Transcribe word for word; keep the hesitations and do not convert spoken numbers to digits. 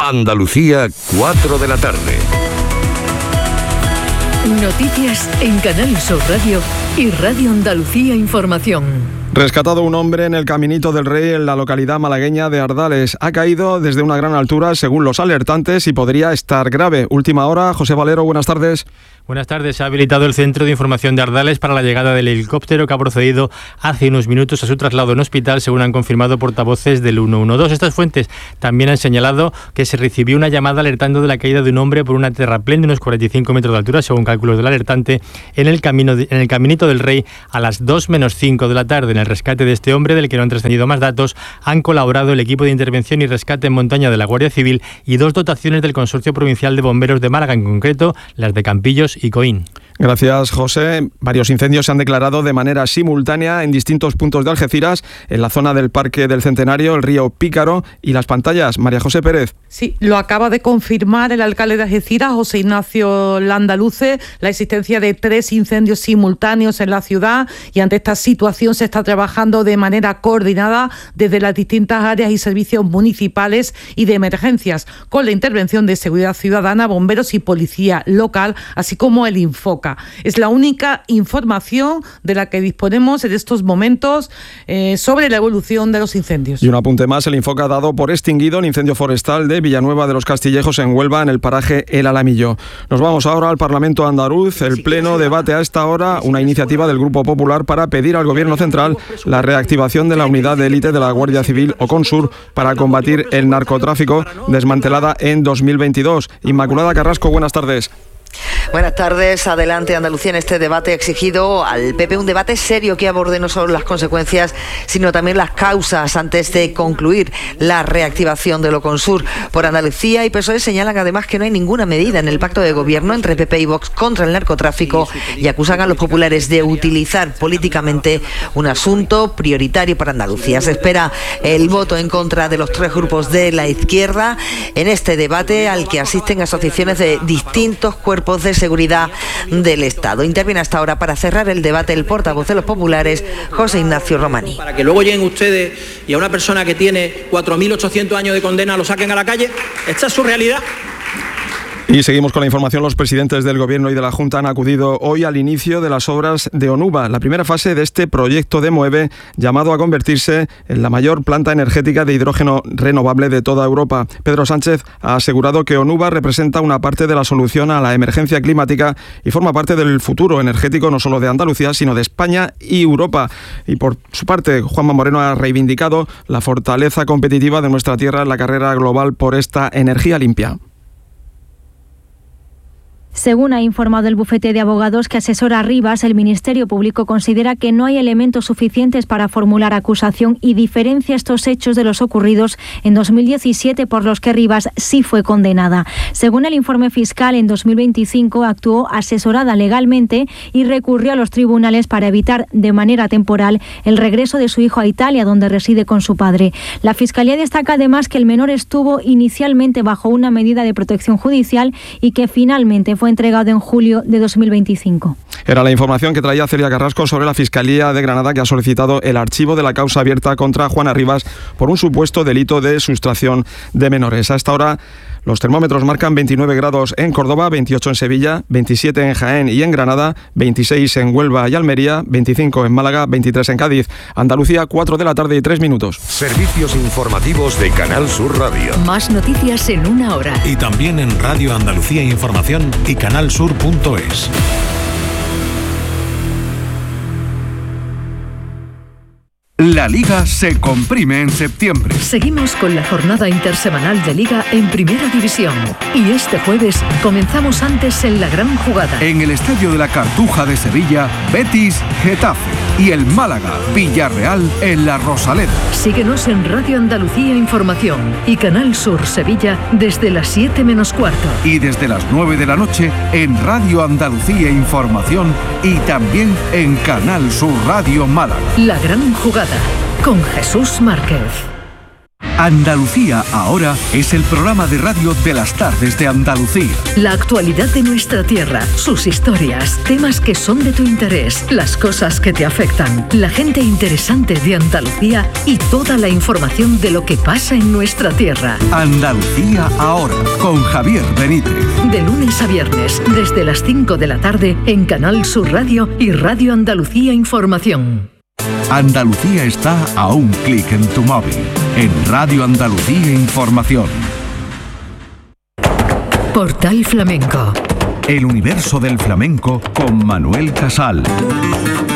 Andalucía, cuatro de la tarde. Noticias en Canal Sur Radio y Radio Andalucía Información. Rescatado un hombre en el Caminito del Rey en la localidad malagueña de Ardales. Ha caído desde una gran altura, según los alertantes, y podría estar grave. Última hora, José Valero, buenas tardes. Buenas tardes. Se ha habilitado el Centro de Información de Ardales para la llegada del helicóptero que ha procedido hace unos minutos a su traslado en hospital, según han confirmado portavoces del ciento doce. Estas fuentes también han señalado que se recibió una llamada alertando de la caída de un hombre por una terraplén de unos cuarenta y cinco metros de altura, según cálculos del alertante, en el, camino de, en el Caminito del Rey a las dos menos cinco de la tarde. En el rescate de este hombre, del que no han trascendido más datos, han colaborado el equipo de intervención y rescate en montaña de la Guardia Civil y dos dotaciones del Consorcio Provincial de Bomberos de Málaga, en concreto las de Campillos y Coín. Gracias, José. Varios incendios se han declarado de manera simultánea en distintos puntos de Algeciras, en la zona del Parque del Centenario, el río Pícaro y Las Pantallas. María José Pérez. Sí, lo acaba de confirmar el alcalde de Algeciras, José Ignacio Landaluce, la existencia de tres incendios simultáneos en la ciudad, y ante esta situación se está trabajando de manera coordinada desde las distintas áreas y servicios municipales y de emergencias, con la intervención de Seguridad Ciudadana, bomberos y policía local, así como el Infoca. Es la única información de la que disponemos en estos momentos eh, sobre la evolución de los incendios. Y un apunte más, el Infoca ha dado por extinguido el incendio forestal de Villanueva de los Castillejos en Huelva, en el paraje El Alamillo. Nos vamos ahora al Parlamento andaluz. El Pleno debate a esta hora una iniciativa del Grupo Popular para pedir al Gobierno central la reactivación de la unidad de élite de la Guardia Civil o Consur para combatir el narcotráfico, desmantelada en dos mil veintidós. Inmaculada Carrasco, buenas tardes. Buenas tardes. Adelante Andalucía. En este debate ha exigido al P P un debate serio que aborde no solo las consecuencias, sino también las causas antes de concluir la reactivación de lo Consur. Por Andalucía y P S O E señalan además que no hay ninguna medida en el pacto de gobierno entre P P y Vox contra el narcotráfico y acusan a los populares de utilizar políticamente un asunto prioritario para Andalucía. Se espera el voto en contra de los tres grupos de la izquierda en este debate, al que asisten asociaciones de distintos cuerpos de seguridad del Estado. Interviene hasta ahora para cerrar el debate el portavoz de los populares, José Ignacio Romaní. Para que luego lleguen ustedes y a una persona que tiene cuatro mil ochocientos años de condena lo saquen a la calle. ¿Esta es su realidad? Y seguimos con la información. Los presidentes del Gobierno y de la Junta han acudido hoy al inicio de las obras de Onuba, la primera fase de este proyecto de Moeve, llamado a convertirse en la mayor planta energética de hidrógeno renovable de toda Europa. Pedro Sánchez ha asegurado que Onuba representa una parte de la solución a la emergencia climática y forma parte del futuro energético no solo de Andalucía, sino de España y Europa. Y por su parte, Juanma Moreno ha reivindicado la fortaleza competitiva de nuestra tierra en la carrera global por esta energía limpia. Según ha informado el bufete de abogados que asesora a Rivas, el Ministerio Público considera que no hay elementos suficientes para formular acusación y diferencia estos hechos de los ocurridos en dos mil diecisiete, por los que Rivas sí fue condenada. Según el informe fiscal, en dos mil veinticinco actuó asesorada legalmente y recurrió a los tribunales para evitar de manera temporal el regreso de su hijo a Italia, donde reside con su padre. La Fiscalía destaca además que el menor estuvo inicialmente bajo una medida de protección judicial y que finalmente fue entregado en julio de dos mil veinticinco. Era la información que traía Celia Carrasco sobre la Fiscalía de Granada, que ha solicitado el archivo de la causa abierta contra Juana Rivas por un supuesto delito de sustracción de menores. A esta hora los termómetros marcan veintinueve grados en Córdoba, veintiocho en Sevilla, veintisiete en Jaén y en Granada, veintiséis en Huelva y Almería, veinticinco en Málaga, veintitrés en Cádiz. Andalucía, cuatro de la tarde y tres minutos. Servicios informativos de Canal Sur Radio. Más noticias en una hora. Y también en Radio Andalucía Información y canalsur punto es. La Liga se comprime en septiembre. Seguimos con la jornada intersemanal de Liga en Primera División. Y este jueves comenzamos antes en la gran jugada. En el Estadio de la Cartuja de Sevilla, Betis, Getafe. Y el Málaga, Villarreal en la Rosaleda. Síguenos en Radio Andalucía Información y Canal Sur Sevilla desde las siete menos cuarto. Y desde las nueve de la noche en Radio Andalucía Información y también en Canal Sur Radio Málaga. La gran jugada con Jesús Márquez. Andalucía Ahora es el programa de radio de las tardes de Andalucía. La actualidad de nuestra tierra, sus historias, temas que son de tu interés, las cosas que te afectan, la gente interesante de Andalucía y toda la información de lo que pasa en nuestra tierra. Andalucía Ahora, con Javier Benítez. De lunes a viernes, desde las cinco de la tarde, en Canal Sur Radio y Radio Andalucía Información. Andalucía está a un clic en tu móvil. En Radio Andalucía Información. Portal Flamenco. El universo del flamenco con Manuel Casal.